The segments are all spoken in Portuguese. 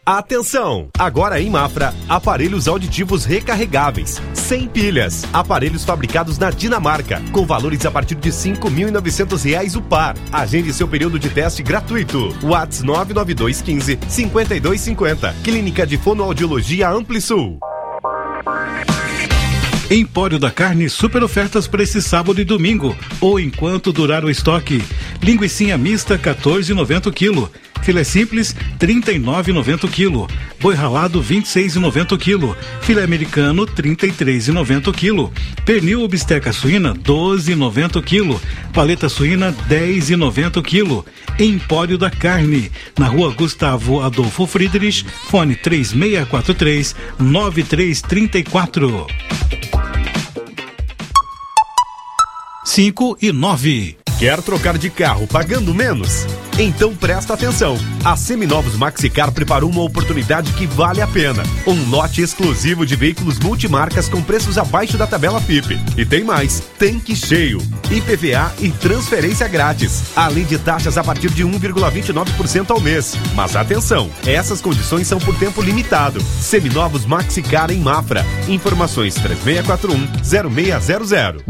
Atenção! Agora em Mafra, aparelhos auditivos recarregáveis, sem pilhas, aparelhos fabricados na Dinamarca, com valores a partir de R$ 5.900 o par. Agende seu período de teste gratuito. WhatsApp 99215 5250. Clínica de Fonoaudiologia AmpliSul. Empório da Carne, super ofertas para esse sábado e domingo, ou enquanto durar o estoque. Linguicinha mista, R$14,90 kg. Filé simples, R$39,90 kg. Boi ralado, R$26,90 kg. Filé americano, R$33,90 kg. Pernil ou bisteca suína, R$12,90 kg. Paleta suína, R$10,90 kg. Empório da Carne, na Rua Gustavo Adolfo Friedrich, fone 3643-9334. 5 e 9. Quer trocar de carro pagando menos? Então presta atenção. A Seminovos Maxicar preparou uma oportunidade que vale a pena. Um lote exclusivo de veículos multimarcas com preços abaixo da tabela FIPE. E tem mais, tanque cheio, IPVA e transferência grátis. Além de taxas a partir de 1,29% ao mês. Mas atenção, essas condições são por tempo limitado. Seminovos Maxicar em Mafra. Informações 3641-0600.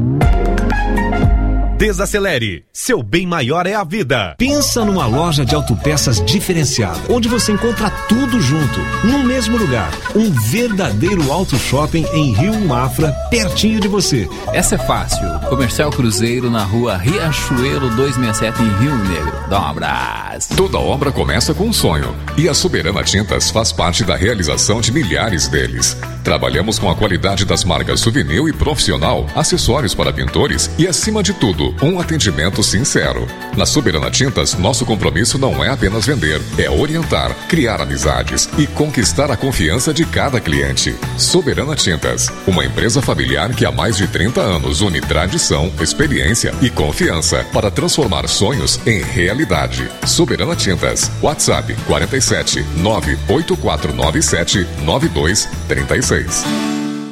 Desacelere. Seu bem maior é a vida. Pensa numa loja de autopeças diferenciada, onde você encontra tudo junto, no mesmo lugar. Um verdadeiro auto shopping em Rio Mafra, pertinho de você. Essa é fácil. Comercial Cruzeiro, na Rua Riachuelo 267, em Rio Negro. Dá um abraço. Toda obra começa com um sonho, e a Soberana Tintas faz parte da realização de milhares deles. Trabalhamos com a qualidade das marcas Souvenir e Profissional, acessórios para pintores e, acima de tudo, um atendimento sincero. Na Soberana Tintas, nosso compromisso não é apenas vender, é orientar, criar amizades e conquistar a confiança de cada cliente. Soberana Tintas, uma empresa familiar que há mais de 30 anos une tradição, experiência e confiança para transformar sonhos em realidade. Soberana Tintas, WhatsApp 47 98497 9236.